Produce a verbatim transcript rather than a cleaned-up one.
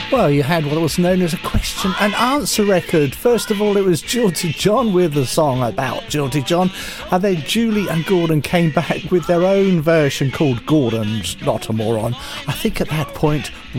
Well, you had what was known as a question and answer record. First of all, it was Jilty John with a song about Jilty John, and then Julie and Gordon came back with their own version called Gordon's Not a Moron. I think at that point